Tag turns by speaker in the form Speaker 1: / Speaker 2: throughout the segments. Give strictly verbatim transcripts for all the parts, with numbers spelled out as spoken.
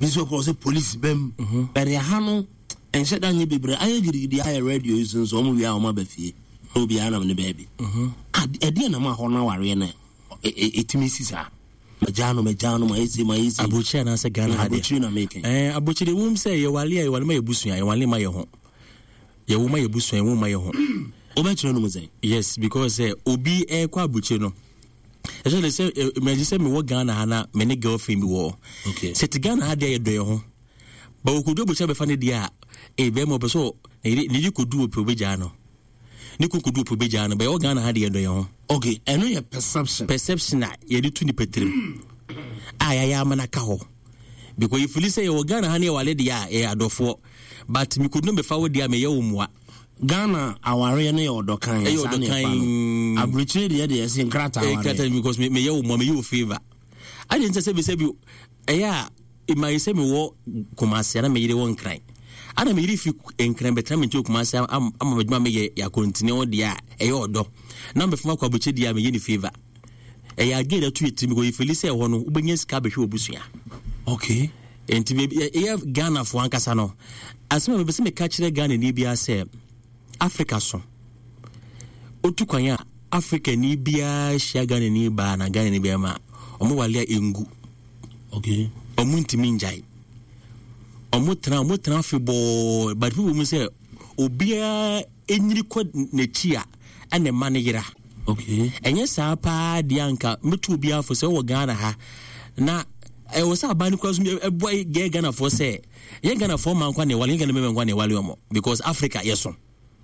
Speaker 1: Miso ko se police bem. Bere ha no enhye da nye bebre aye girigidi aye radio is so omo wi a omo ba fie. Obi anam ne baby. Mhm. Ade na ma ho na ware na etimi sisa. Majano majano ma isi ma isi.
Speaker 2: Abuchi na se Ghana hade.
Speaker 1: Abuchi na making.
Speaker 2: Eh abuchi de wum say ye wale ye wale ma ye busua ye wale ma ye ho. Ye wuma ye busua ye wuma ye ho.
Speaker 1: Obetro no muzai.
Speaker 2: Yes, because uh, obi e kwa abuchi no. Ejo le say me say me wo Ghana ha na me ne girlfriend bi wo.
Speaker 1: Okay.
Speaker 2: Set Ghana hade ye do ye ho. Ba okudu abuchi be fa ne dia e be mo be so ne ni kodu opi obeja no. Ni kodu opi obeja no be wo Ghana hade ye do ye ho.
Speaker 1: Okay, eno ye perception.
Speaker 2: Perception na ye di tu ni petrim. Aya ya mana ka ho. Because if you say you Ghana ha ne wale dia e adofo, but me could no be fa wo dia me ye wo mua.
Speaker 1: Ghana aware ne odokan
Speaker 2: e odokan
Speaker 1: abriche de de ese nkrata aware.
Speaker 2: Nkrata because me me ye wo mua me ye wo favor. I didn't say be say be e ya e my say me wo Kumasi na me yire wo nkran. Ana me yire fi nkran betra me nti Kumasi am am meduma me ye ya continue dia e ye odo. Na me fuma kwa abriche dia me ye ni favor. E ya get that tweet me go if you say ho no ubenya sika behwe obusua.
Speaker 1: Okay.
Speaker 2: Enti me e Ghana fo ankasa no. Asema me be se me ka kire Ghana ni bia say Africa so. Otukwanya Africa ni bia hia Ghana ni ba na Ghana ni bia ma. Omo wale engu.
Speaker 1: Okay.
Speaker 2: Omo ntimi njai. Omo tra omo tra febo but people mu say obia enyiri kwa n'echia ene manira.
Speaker 1: Okay.
Speaker 2: Enye sa pa dia nka metu obia fo se wo Ghana ha na e wo sa ba ni kwa so e boy ge Ghana fo se ye Ghana fo man kwa ne wale Ghana me kwa ne wale omo because Africa yeso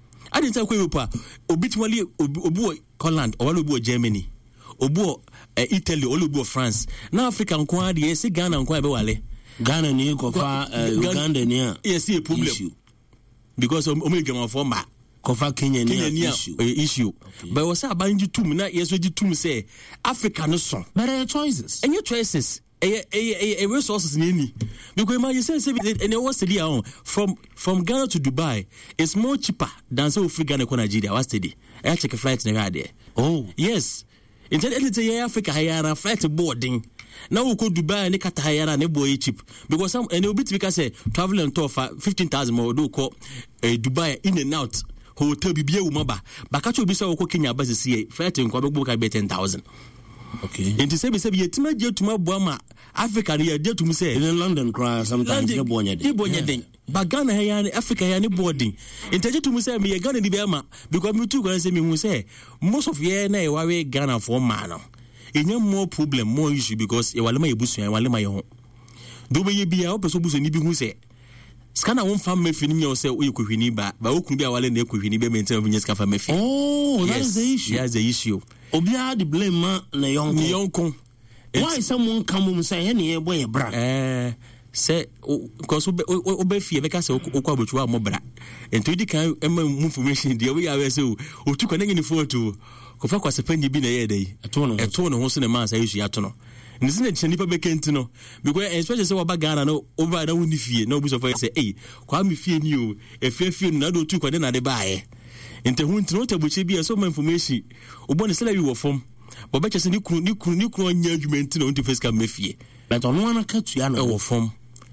Speaker 2: I didn't say kwa obitimali obu Holland or obu Germany obu Italy or obu France na Africa nko ade ye se Ghana nko e be wale
Speaker 1: Ghana ni ko fa Uganda ni a
Speaker 2: yes a problem issue. Because omo Ghana fo ma
Speaker 1: kofa Kenya ni issue
Speaker 2: issue okay. But was abanji tum na yeso ji tum say Africa no so
Speaker 1: but there are choices
Speaker 2: and your choices a a a resources ni because imagine say say and what study on from from Ghana to Dubai is more cheaper than so free Ghana to Nigeria what study I check a flight na there. Oh yes instead anything Africa higher flight boarding now we go Dubai ne kata higher na boy cheap because some and obi because say travel and tour for fifteen thousand more do call Dubai in and out hotel bibia wo maba bakacho bi say wo Kenya base see flight nko be book be ten thousand. Okay. And to say be say yetima je tuma boama Africa ne je tuma say
Speaker 1: in London cry sometimes je bonya
Speaker 2: den. Je bonya den. But Ghana here ne Africa here ne boarding. Inte je tuma say me Ghana di be ma because me too go say me hu say most of ye na e wawe Ghana for man no. Enya more problem more issue because e wale ma yebusu e wale ma ye ho. Do be ye bia o person busu ni bi hu say Skana won fam me fini me o say o yekohwini ba ba okunu bi a wale na ekohwini be maintain obinya ska fam me fi.
Speaker 1: Oh, that is the issue.
Speaker 2: That's the issue.
Speaker 1: Obia the blame ma na yonko.
Speaker 2: Ni yonko.
Speaker 1: Why someone come um say any boy e bra?
Speaker 2: Eh say because obe fie be ka say okwa botuwa mo bra. Ento di kan ema information dia we ya say o tu kwa ngini photo. Ko fa kwa sepanyi bi na ye dai. Eto no. Eto no ho so na ma say issue ato no. Nisi na chani pa bekenti no because especially say waba Ghana no over na woni fie na obi so for say eh kwa me fie ni o e fie fie na do tu kwa de na de baaye ente hu ntino tabuche bi so information obo ne sala wi wo fom bo be chese ni kunu ni kunu ni kunu nya argument na unti face ka me fie
Speaker 1: but ono na ka tu ya na
Speaker 2: wo fom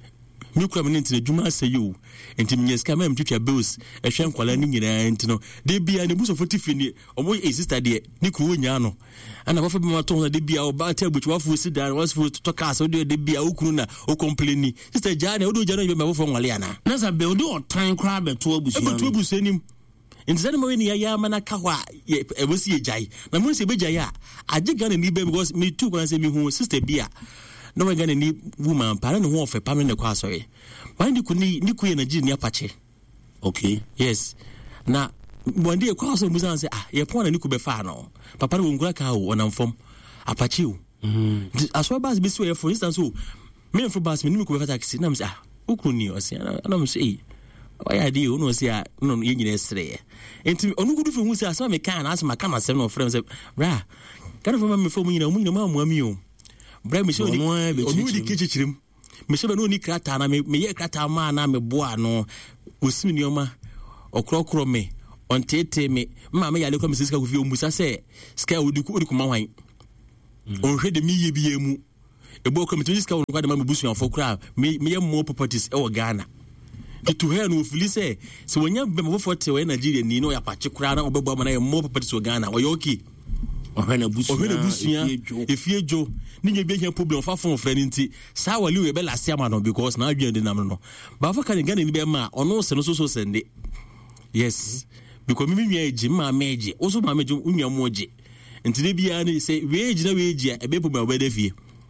Speaker 2: mi kura me ntine djuma asayo enti minyeska ma mtwitwa bills e hwe nkwala ni nyina ntino de bia ne buso forty fini omo e sister de ni kunu nya no ana ba fa be ma to de bia o ba ta buchwa fu si dan was fu to ka so de bia o kunu na o complain sister ja na o do ja no be ma fo nwale ana
Speaker 1: na sa be o do time cry be to abusu
Speaker 2: na be to abusu nim enti se mo ni ya ma na ka hwa e bosi e jai na mo se be jai a age Ghana ni be because me too kan say me hu sister bia no we Ghana ni woman para no ho ofe pam ne kwa so ye why ni kuni ni kuye na ji ni apache. Okay, yes na wande kwa so musa say ah ye pon na ni ku be fa no papa no ngura ka o onam fom apache o mhm aso bas bi so ye for instance so me for bas me ni ku be fa taxi na me say ah ukru ni o say na me say why are you no say no ye nyina sere enti onu gudu fe hu say asema me kan na asema kan asem no friend say bra kan for me fo mu nyina mu nyina ma mu ami o bra me so ni onu di kichichirim me se be no ni krata na me me ye krata ma na me boa no osimi ni oma okrokro me ontete me ma me yale kwa me sika ku fi omusa se sika odi ku odi ku ma hwan on hwe de mi ye bi emu ebo ko metodi ska won kwa de ma busu afọ kra me me more properties e wo Ghana to her no feel say so when you be forty we Nigeria ni no ya pache kra na obebo ama na more properties wo Ghana wo yoki
Speaker 1: ohena busu
Speaker 2: ohena busu ya efie jo ni nya be hia problem fa fon fra ni nti sa wali we be last ama no because na adwen de nam no ba fa kan Ghana ni be ma ono se no so so sende yes because me nwa eji ma meji oso ma meji unwa mo je nti de bia ni say we eji na we eji e be problem we de fie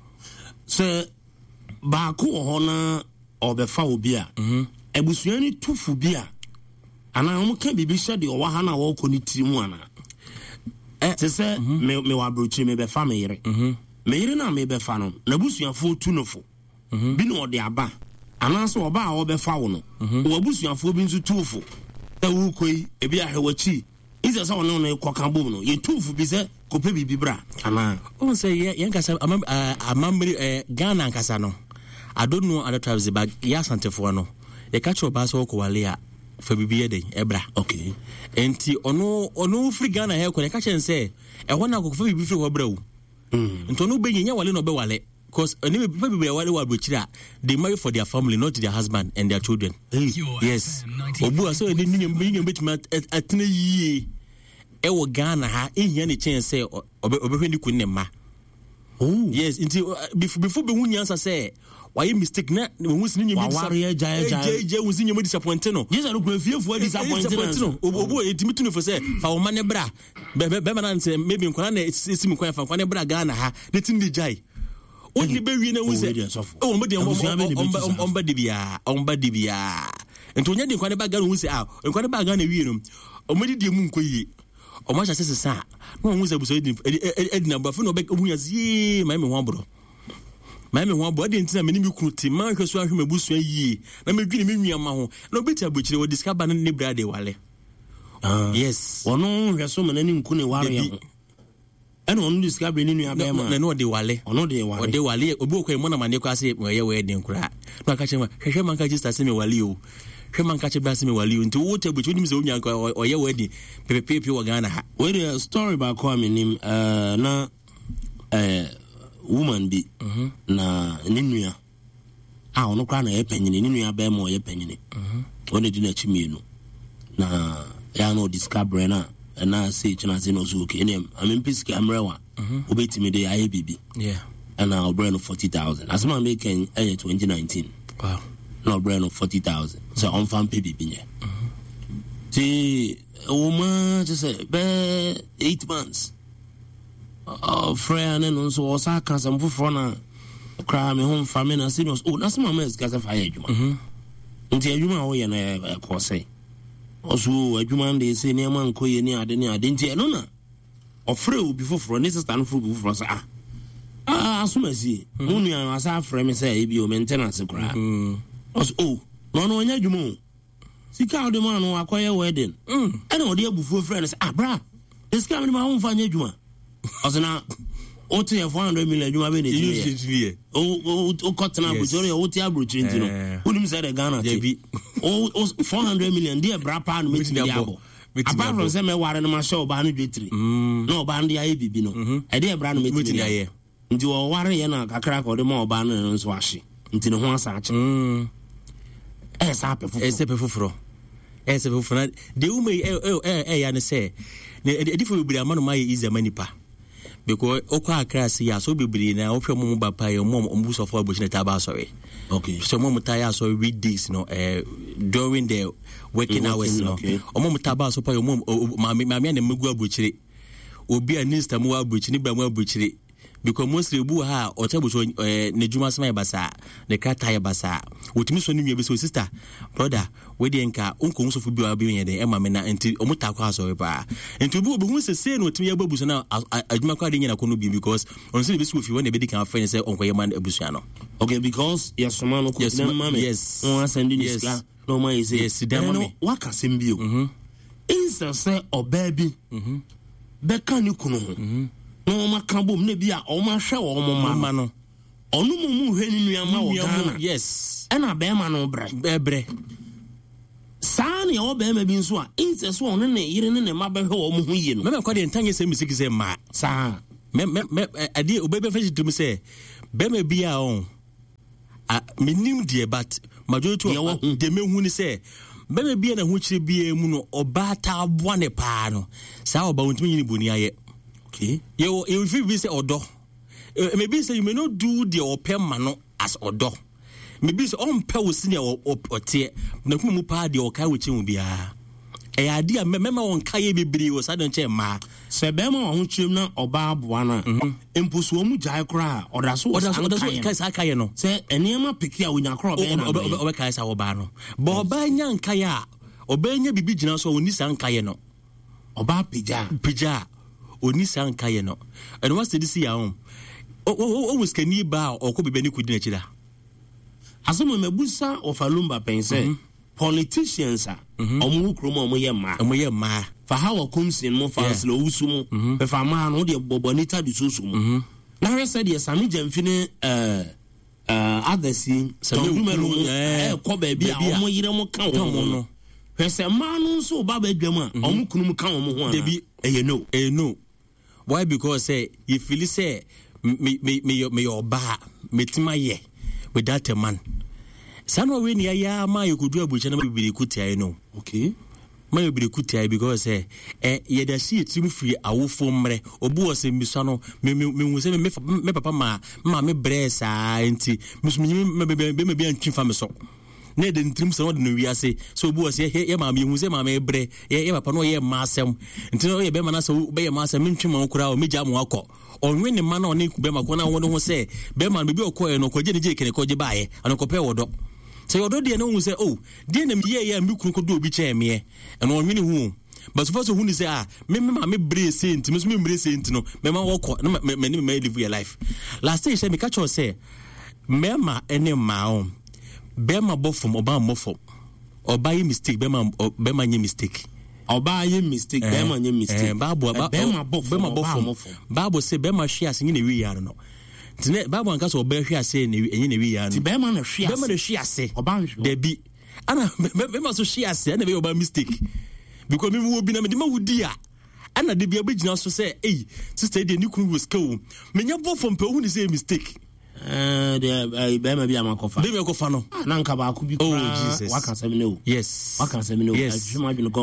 Speaker 1: se ba ko ho na obefa obi a mhm ebusuani tufu bia ana mo ka bibi hye de owa ha na wo ko ni tirimu ana eh se se me me wa brochi me be fa me yire mhm me yire na me be fa no na busuafo tu nofo mhm bi no de aba ana so oba a wo be fa wo no wo busuafo bi nzu tufu e wo koi e bi ahwechi ize se wono no koka bom no ye tufu bi se ko pe bibi bra ana
Speaker 2: on say ye yankasa amamri Ghana nkasa no I don't know other tribes but ya santefo no e catch your bass ko wale a fa bibiye den ebra
Speaker 1: okay
Speaker 2: enti ono ono free Ghana he ko e catch en say e hona ko fa bibi free ho bra wo mm enti ono benye wale no be wale because any people be wale wa brochira they marry for their family not their husband and their children yes obu aso e ni nyem benye betima atene yie e wo Ghana ha e hia ne chen say obehwe ni kun ne ma oh yes enti before before be hu nyansa say why mistake na we see nyem
Speaker 1: disappoint
Speaker 2: jai jai we see nyem disappoint no
Speaker 1: yes aru kwa fiefo disappoint
Speaker 2: no obo etimi no for say fa wo mane bra be be man say maybe nkwana na esi kwan fa nkwana bra Ghana ha de tin di jai o ni be wi na we say o mo de on ba de bia on ba de bia ento nya de nkwana ba Ghana we say ah nkwana ba Ghana wi no o mo de mu nkoyi o ma chase sa no we say buso edina ba fa no be hu ya zi mai me ho abro mai me ho abro de ntina me ni mi kruti man hweso ahwe mabusu yi na me dwini me nwia ma ho na obeti abochire wo discover ne bra de wale
Speaker 1: ah
Speaker 2: yes
Speaker 1: ono hweso me ni nku ne ware ya ho ene ono discover ni nwia ba ma
Speaker 2: na no de wale
Speaker 1: ono de wale
Speaker 2: de wale obi okwa mo na mane kwa se ye we de nkura na ka chema hwehwe man ka register se me wale o hwe man ka cheba se me wale o nti wo te abochire ni se onya kwa oye we de pepepe wo Ghana ha
Speaker 1: we the story ba kwa me nim eh na eh woman bi mhm na ninua ah ono kwa na ye panyini ninua ba mo ye panyini mhm one di na chimienu na ya no discover na na say china say no so okay nem am piski amrewa mhm obetimi de aye bibi
Speaker 2: yeah
Speaker 1: and now brand of forty thousand as man making eh twenty nineteen
Speaker 2: wow
Speaker 1: no brand of forty thousand so on fan pay bibi nye mhm ti woman just say be eight months uh friend and so was aka some for na cry me home family na serious oh that's my mess gas fa adwuma mhm nti adwuma wo ye na ko say oso adwuma nde say ne man ko ye ni ade ni ade nti eno na ofre obi foforo ne sister no foforo obi foforo say ah ah asumasi mu nua asa afre me say e bi o maintenance kura mhm oso oh no no nya adwuma sika ode man no akoye wedding mm ene ode abufuo friend say ah bra sika me ma ho fa nya adwuma osana oti four hundred million adwuma be ne
Speaker 2: ti
Speaker 1: o o kotena bujori o ti abrochi ntino unim say the Ghana ti o four hundred million dey bra pa no meet me abo apart from say me ware no ma show ba no dwetri no ba ndi aye bibi no e dey bra no meet me aye nti o ware ye na kakra ko de ma oba no nso ahye nti ne ho asa ache mm e sa pefufuro
Speaker 2: e se pefufuro e se pefufuro de u me e e ya ne say ne edifo bibiri amano ma ye easy manipa because okwa akrasi ya so bibiri na ohwe mo ba pa ye mo mo so for abochine taba sorry
Speaker 1: okay
Speaker 2: so mo mutaya so weekdays no eh during the working mm, hours no o mo mutaba so pa ye mo ma ma na megu abochire obi anista mo abochine ba mo abochire because mostly bu ha o tabu so eh ne juma sama basa ne kata ya basa wotimi so nwa be so sister brother we de nka unko so fu bi wa bi yen de e ma me na enti o muta kwa so ba enti obi obi hu se se no timi ya babu so na adwuma kwa de nyina ko no bi because on se be so fi when e be di kan friend say onko ye man abusua no
Speaker 1: okay because yes man no ko dem mama
Speaker 2: yes
Speaker 1: on send in this guy no man is
Speaker 2: yes dem mama
Speaker 1: waka sembi o mhm insa say oba bi mhm be kan ni kunu mhm no makabom na bia o ma hwe wo mo ma no onu mu mu hwe ni nua ma wo Ghana
Speaker 2: yes
Speaker 1: e na be ma no bre
Speaker 2: bebre
Speaker 1: saa ne o be ma bi nso a inse so on ne yire ne ne ma be hwe wo mo hu yi no
Speaker 2: me me kwa de ntanye se misiki se ma
Speaker 1: saa
Speaker 2: me me ade obebe fa jitum se bema bia on a minim de but majority of de mehu ni say bema bia na hu kire bia mu no oba ta aboa ne pa no sa oba wontumi nyini boni aye
Speaker 1: okay
Speaker 2: you you feel be say odo maybe say you may not do the open mano as odo maybe say on pe wo senior ote na kuma mu pa de o kai wo chin bia e ade a mema won kai bibiri wo sa don che ma
Speaker 1: se be ma ho chim na oba aboa na empuso mu jai kra oda so
Speaker 2: oda so kai sa kai no
Speaker 1: se enema piki a wonya kra be na
Speaker 2: oba kai sa oba no bo oba nya nkai a oba nya bibi gina so oni sa nkai no
Speaker 1: oba pija
Speaker 2: pija oni sa nkai no and what did see ya home o o o skani ba o ko bebe ni kudi na chida
Speaker 1: asemo mebusa ofalumba pense politicians a omu kromo omu ye ma
Speaker 2: omu ye ma
Speaker 1: fa hawa kumsin mo fa slo usumu be fa ma no de bobonita di susumu na re said yes ami jamfine eh eh adasi tonumero eh ko ba bia omu yire mo kan omu no hwese ma no so ba ba dwam a omu kunum kan omu ho ana eh no
Speaker 2: eh no why because say you feel say me me me me your ba metima ye with that man sanwa we ni ya ma yokudu abuche na bibiri kutia no
Speaker 1: okay
Speaker 2: ma bibiri kutia because eh eh ye da see trim free awofo mre obu ose miso no me me hu se me me papa ma ma me bresa enti musumi me be be be antwi fa me so na de ntrim se no de no wiase so obu ose ye ma me hu se ma me bre ye papa no ye ma asem enti no ye be ma na so be ye ma asem ntwi ma okura o meja mo akọ onwe ni ma na oni be ma ko na won ho se be ma be okọ no ko je ni je kene ko je baaye anokọ pe wodo say odo de na hu say oh de na me ye me kunu ko do obi che me e na onwini hu but first hu ni say ah me me ma me bre sent me so me bre sent no me ma woko na me ni me live your life last day say me catch you say me ma ene ma on be ma bofom oba mofom oba ye mistake be ma be ma nye mistake
Speaker 1: oba ye mistake be ma nye mistake
Speaker 2: babu
Speaker 1: be ma bofom
Speaker 2: be ma bofom babu say be ma hwe ase nye na wi yaro no tine babu anka so be hwe ase na enye na wi yaro
Speaker 1: ti be ma na hwe ase
Speaker 2: be ma na hwe ase
Speaker 1: oba hwe
Speaker 2: de bi ana be ma so hwe ase na be oba mistake because me wo bi na me de ma wudi a ana de bi abegina so say eh sister de ni kunu was cow me nya bofom pe hu ni say mistake
Speaker 1: eh de be ma bi amakofa
Speaker 2: be me kofa no
Speaker 1: na nka ba ku bi
Speaker 2: oh Jesus
Speaker 1: waka say me no
Speaker 2: yes
Speaker 1: waka say me no
Speaker 2: yes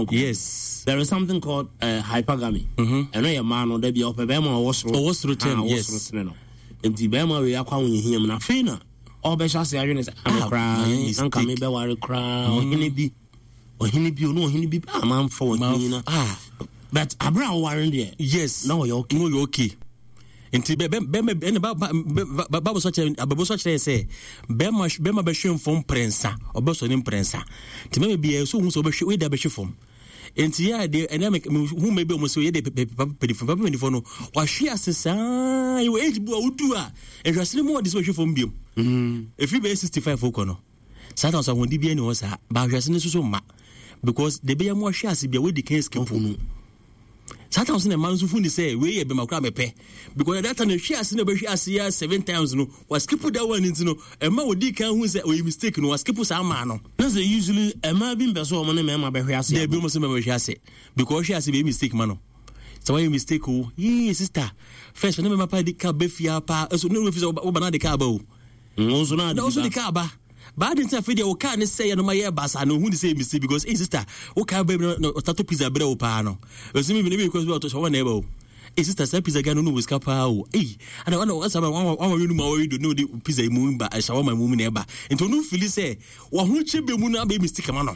Speaker 2: yes
Speaker 1: there is something called uh, hypergamy and no your man no de bi ope be ma wo soro
Speaker 2: wo soro ten yes
Speaker 1: enti be ma we akwa won hihim na fe na obe sha se adwene amkra anka me be ware kra ohini bi ohini bi no ohini bi am for ohini na
Speaker 2: ah
Speaker 1: but abra ware there
Speaker 2: yes
Speaker 1: no you okay
Speaker 2: no you okay enti be be be ene ba ba so che ababo so che say be ma be ma be hwe fom prensa obeso ni prensa ti me bi so hu so be hwe we da be hwe fom enti ya de ene hu me be mo so ye de pedi fom pedi fom no wa hwe asesa you age bu awudu a ehwasene mo de so hwe fom biom mhm if you be sixty-five okono satan so won di bi ene wo sa ba hwasene so so ma because de be ya mo hwe ase bia we di kan skip no satan so na man so fu ni say we ye be makura mepe because that time hwe ase na be hwe ase ya seven times no was skip that one into no e ma we di kan hu say we mistake no was skip sa ma no
Speaker 1: na say usually e ma bi mbe so o mo na me ma be hwe ase
Speaker 2: de bi mo so me hwe ase because hwe ase be mistake ma no so why you mistake oh yeah sister first when me pa di ka be fia pa so no we fi so ba na de ka ba o
Speaker 1: no so na
Speaker 2: no so de ka ba bad in say o ka ne say no ma ye basa no hu ni say mistake because hey sister o ka be no tato pizza bre o pa no o si me be because we to so na e ba o hey sister say pizza ga no no we ska pa o eh ana ana o saba wan wan we no ma we do no the pizza mu ba shawarma mu na e ba into no feel say wa hu che be mu na be mistake ma no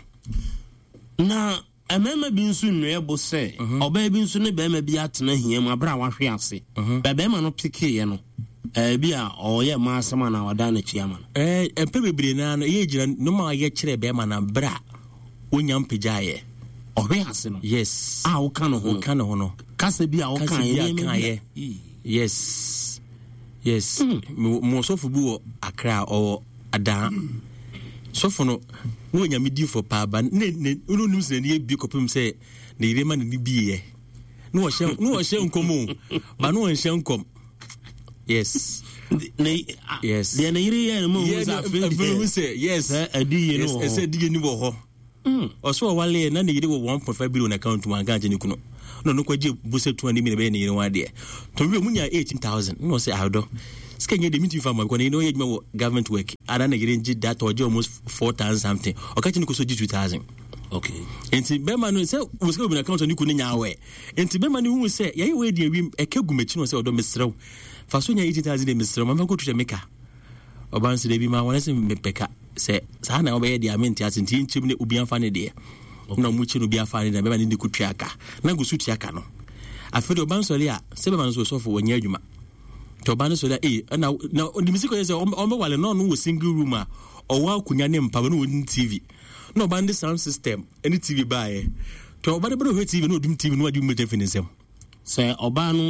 Speaker 1: na emema bi nso nwe bo se oba bi nso ne be ma bi atena hia mu abra wa hwe ase be be ma no pike ye no eh bi a o ye ma asema na wada na chiama
Speaker 2: eh empe bebre na no ye gira no ma ye kire be ma na bra onya mpija ye
Speaker 1: o hwe ase no
Speaker 2: yes
Speaker 1: ah o kan ho
Speaker 2: o kan ho no
Speaker 1: kase bi a o kan ye
Speaker 2: yes yes mo so fu bu akra o ada so fu no no nya me di for pa ba ne ne no nim se ne bi kopem se ne ire ma ne bi ye no o hye no o hye nkomo ba no o hye nkom yes
Speaker 1: ne
Speaker 2: yes
Speaker 1: de ne ire ye mo za
Speaker 2: fe say yes
Speaker 1: adi ye no
Speaker 2: yes adi ye ni wo ho mm o so wale na ne ire wo one point five billion account man ga je ni kuno no no kwaje buse two hundred million be ne ire wa de to we munya eighteen thousand no say awdo sika nye de meeting fam because you know you know government work ana na gire nji data oje almost four thousand something okachi ni ko so two thousand.
Speaker 1: Okay.
Speaker 2: Enti be man say we say obi account ni ku ni nyawe. Enti be man hu say ye we de wi eke gumachi no say odo mesrew. Fa so nya eighty thousand de mesrew ma ko tuche meka. Oban se de bi ma wona se mepeka say sa na obe de amenti asenti nchim ne obi anfa ne de. Na mu chi no bi afa ne de be man ni ku tuaka. Na go su tuaka no. Afedo oban so le a se be man so so fo wonya adwuma. To oban so le eh na na the music say o me wale no no single room a o wa kunya ne mpa no won T V. No band sound system any T V buy to oba de bro T V no dum T V no adi mu te finisem
Speaker 1: say oba no